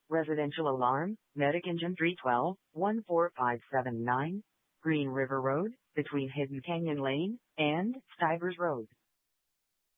Residential alarm, Medic Engine 312, 14579, Green River Road, between Hidden Canyon Lane and Stivers Road.